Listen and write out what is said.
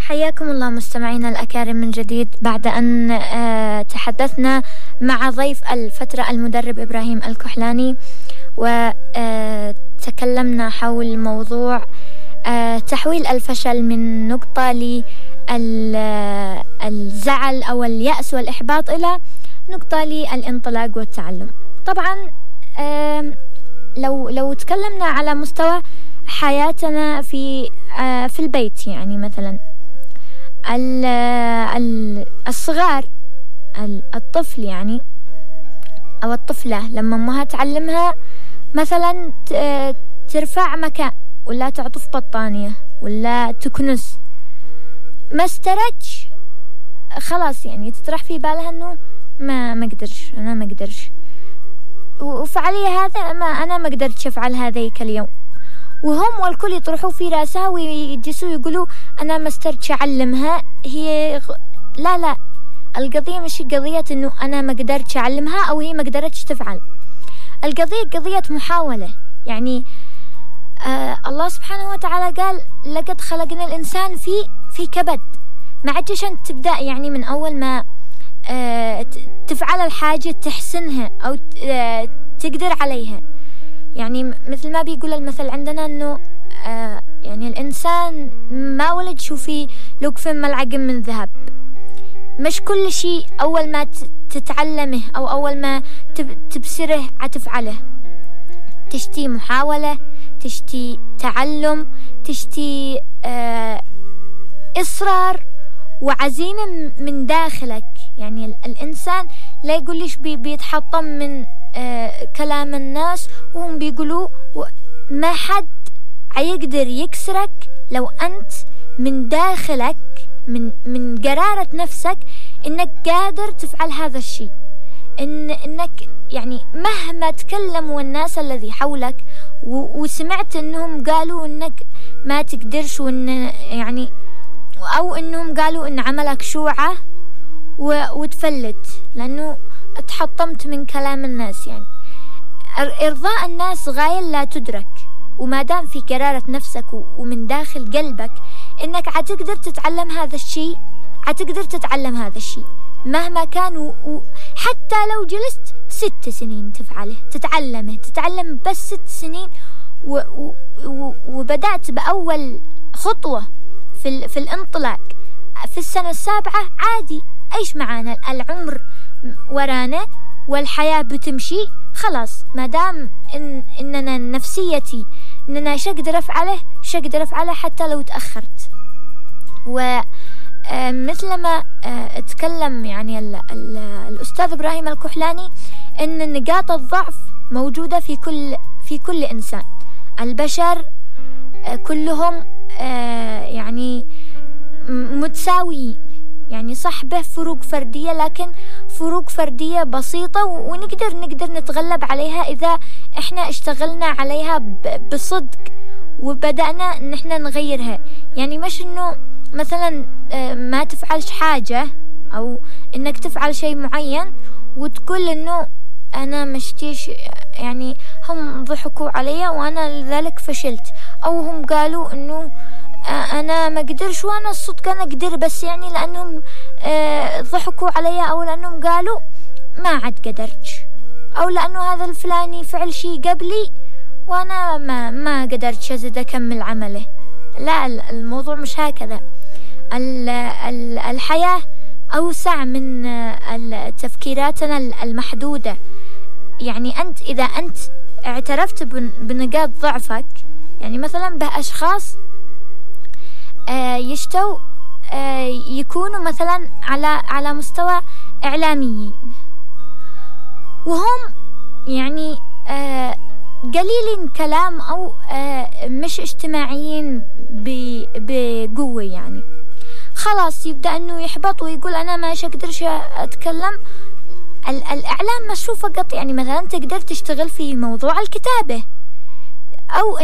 حياكم الله مستمعينا الأكارم من جديد بعد أن تحدثنا مع ضيف الفترة المدرب إبراهيم الكحلاني، وتكلمنا حول موضوع تحويل الفشل من نقطة للزعل أو اليأس والإحباط إلى نقطة للانطلاق والتعلم. طبعا لو تكلمنا على مستوى حياتنا في البيت، يعني مثلا الصغار، الطفل يعني أو الطفلة لما أمها تعلمها مثلا ترفع مكان ولا تعطف بطانية ولا تكنس، ما استرتش خلاص يعني تطرح في بالها إنه ما أقدرش، أنا ما أقدرش، وفعلي هذا ما أنا ما قدرتش أفعل هذيك اليوم، وهم والكل يطرحوا في راسها ويجلسوا يقولوا أنا ما استرتش أعلمها. هي لا القضية مش قضية إنه أنا ما قدرتش أعلمها أو هي ما قدرتش تفعل، القضية قضية محاولة. يعني الله سبحانه وتعالى قال لقد خلقنا الإنسان في كبد، ما عادش أنت تبدأ يعني من أول ما تفعل الحاجة تحسنها أو تقدر عليها. يعني مثل ما بيقول المثل عندنا إنه يعني الإنسان ما ولد شوفي لقفة ملعقة من ذهب، مش كل شيء أول ما تتعلمه أو أول ما تبصره عتفعله، تشتي محاولة، تشتي تعلم، تشتي إصرار وعزيمة من داخلك. يعني الإنسان لا يقوليش بيتحطم من كلام الناس وهم بيقولوا، ما حد هيقدر يكسرك لو أنت من داخلك من قرارة نفسك إنك قادر تفعل هذا الشيء. إنك يعني مهما تكلموا الناس الذي حولك وسمعت إنهم قالوا إنك ما تقدرش، وإن يعني أو إنهم قالوا إن عملك شوعة وتفلت لأنه اتحطمت من كلام الناس. يعني إرضاء الناس غاية لا تدرك، وما دام في قرارة نفسك ومن داخل قلبك إنك عتقدر تتعلم هذا الشيء، عتقدر تتعلم هذا الشيء مهما كان، حتى لو جلست 6 سنين تفعله تتعلم بس 6 سنين وبدأت بأول خطوة في الانطلاق في السنة 7 عادي، ايش معانا العمر ورانا والحياة بتمشي خلاص. ما دام إننا نفسيتي إننا شقدر أفعله حتى لو تأخرت. ومثل ما اتكلم يعني الأستاذ إبراهيم الكحلاني إن نقاط الضعف موجودة في كل إنسان. البشر كلهم يعني متساويين، يعني صحبه فروق فردية، لكن فروق فردية بسيطة ونقدر نتغلب عليها إذا إحنا اشتغلنا عليها بصدق وبدأنا نحن نغيرها. يعني مش إنه مثلا ما تفعلش حاجة أو إنك تفعل شيء معين وتقول إنه أنا مشتيش، يعني هم ضحكوا علي وأنا لذلك فشلت، أو هم قالوا إنه أنا ما قدرش وأنا الصدق أنا قدر، بس يعني لأنهم ضحكوا علي أو لأنهم قالوا ما عاد قدرتش، أو لأنه هذا الفلاني فعل شيء قبلي وأنا ما قدرتش أزيد أكمل عمله. لا، الموضوع مش هكذا. الحياة أوسع من تفكيراتنا المحدودة. يعني إذا أنت اعترفت بنقاط ضعفك، يعني مثلا بأشخاص يشتوا يكونوا مثلا على مستوى إعلاميين، وهم يعني قليلين كلام أو مش اجتماعيين بقوة، يعني خلاص يبدأ أنه يحبط ويقول أنا ما أقدرش أتكلم. الإعلام مشروع فقط، يعني مثلا تقدر تشتغل في موضوع الكتابة أو